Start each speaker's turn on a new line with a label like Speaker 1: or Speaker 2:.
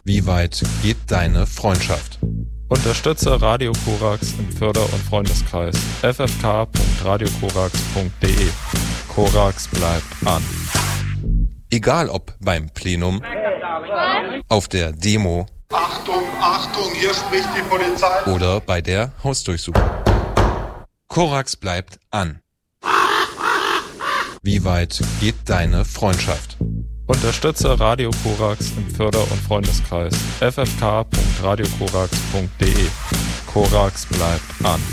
Speaker 1: Wie weit geht deine Freundschaft?
Speaker 2: Unterstütze Radio Korax im Förder- und Freundeskreis ffk.radiokorax.de. Korax bleibt an.
Speaker 1: Egal ob beim Plenum, auf der Demo,
Speaker 3: Achtung, Achtung, hier spricht die Polizei.
Speaker 1: Oder bei der Hausdurchsuchung. Korax bleibt an. Wie weit geht deine Freundschaft?
Speaker 2: Unterstütze Radio Korax im Förder- und Freundeskreis ffk.radiokorax.de. Korax bleibt an.